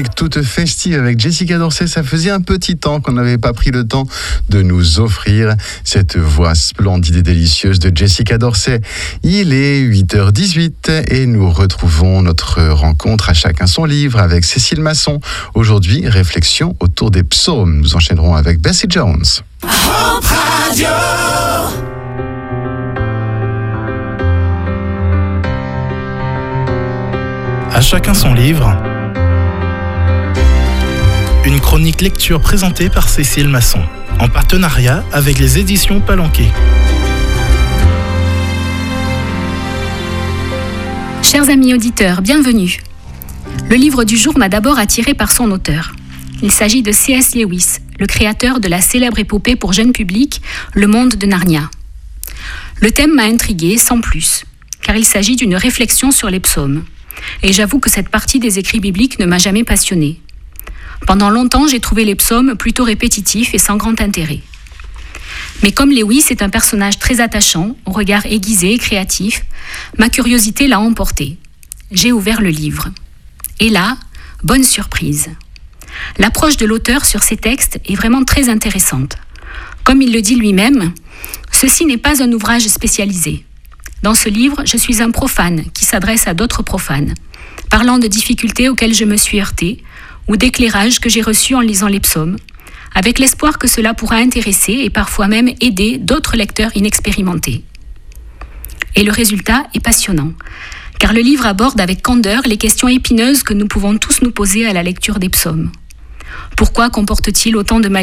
musique toute festive avec Jessica Dorset. Ça faisait un petit temps qu'on n'avait pas pris le temps de nous offrir cette voix splendide et délicieuse de Jessica Dorset. Il est 8h18 et nous retrouvons notre rencontre à chacun son livre avec Cécile Masson. Aujourd'hui, réflexion autour des psaumes. Nous enchaînerons avec Bessie Jones. Hope Radio. À chacun son livre. Une chronique lecture présentée par Cécile Masson, en partenariat avec les éditions Palanquet. Chers amis auditeurs, bienvenue. Le livre du jour m'a d'abord attiré par son auteur. Il s'agit de C.S. Lewis, le créateur de la célèbre épopée pour jeune public, Le Monde de Narnia. Le thème m'a intrigué sans plus, car il s'agit d'une réflexion sur les psaumes. Et j'avoue que cette partie des écrits bibliques ne m'a jamais passionnée. Pendant longtemps, j'ai trouvé les psaumes plutôt répétitifs et sans grand intérêt. Mais comme Lewis est un personnage très attachant, au regard aiguisé et créatif, ma curiosité l'a emporté. J'ai ouvert le livre. Et là, bonne surprise. L'approche de l'auteur sur ces textes est vraiment très intéressante. Comme il le dit lui-même, ceci n'est pas un ouvrage spécialisé. Dans ce livre, je suis un profane qui s'adresse à d'autres profanes, parlant de difficultés auxquelles je me suis heurtée ou d'éclairages que j'ai reçus en lisant les psaumes, avec l'espoir que cela pourra intéresser et parfois même aider d'autres lecteurs inexpérimentés. Et le résultat est passionnant, car le livre aborde avec candeur les questions épineuses que nous pouvons tous nous poser à la lecture des psaumes. Pourquoi comporte-t-il autant de